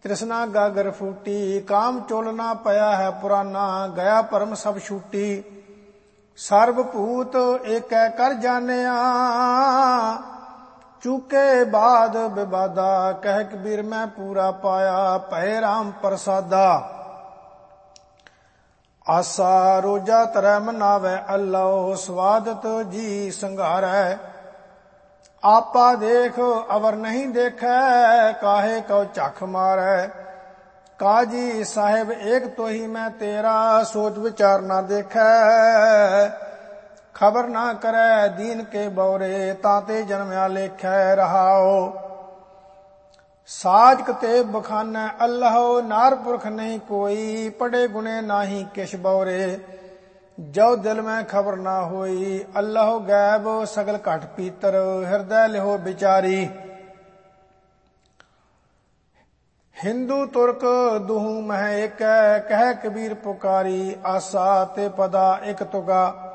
ਤ੍ਰਿਸ਼ਨਾ ਗਾਗਰ ਫੂਟੀ, ਕਾਮ ਚੋਲਨਾ ਪਿਆ ਹੈ ਪੁਰਾਨਾ, ਗਿਆ ਭਰਮ ਸਭ ਛੂਟੀ। ਸਰਬ ਭੂਤ ਏਕੈ ਕਰ ਜਾਣਿਆ, ਚੂਕੇ ਬਾਦ ਵਿਵਾਦਾ, ਕਹਿ ਕਬੀਰ ਮੈਂ ਪੂਰਾ ਪਾਇਆ, ਭਏ ਰਾਮ ਪ੍ਰਸਾਦਾ। ਆਸਾ ਰੋਜਾ ਤਰੈ ਮਨਾਵੈ ਅੱਲਹੁ, ਸਵਾਦਤ ਜੀ ਸੰਘਾਰੈ। ਆਪਾ ਦੇਖ ਅਵਰ ਨਹੀਂ ਦੇਖੈ, ਕਾਹੇ ਕਉ ਝਖ ਮਾਰੈ। ਕਾਜੀ ਸਾਹਿਬ ਏਕ ਤੋਹੀ ਮੈਂ ਤੇਰਾ, ਸੋਚ ਵਿਚਾਰ ਨਾ ਦੇਖੈ। ਖਬਰ ਨਾ ਕਰੈ ਦੀਨ ਕੇ ਬਉਰੇ, ਤਾਤੇ ਜਨਮਿਆ ਲੇਖੈ ਰਹਾਓ। ਸਾਜ ਕਤੇ ਬਖਾਨੈ ਅੱਲਹੁ, ਨਾਰ ਪੁਰਖ ਨਹੀਂ ਕੋਈ, ਪੜੇ ਗੁਣੇ ਨਾਹੀ ਕਿਛ ਬਉਰੇ। ਜੋ ਦਿਲ ਮੈਂ ਖਬਰ ਨਾ ਹੋਈ, ਅੱਲਹੁ ਗੈਬ ਸਗਲ ਘਟ ਪੀਤਰ, ਹਿਰਦੈ ਲਿਹੋ ਵਿਚਾਰੀ। ਹਿੰਦੂ ਤੁਰਕ ਦੁਹੂ ਮਹਿ ਏਕੈ, ਕਹਿ ਕਬੀਰ ਪੁਕਾਰੀ, ਆਸਾ ਤੇ ਪਦਾ ਇਕ ਤੁਗਾ।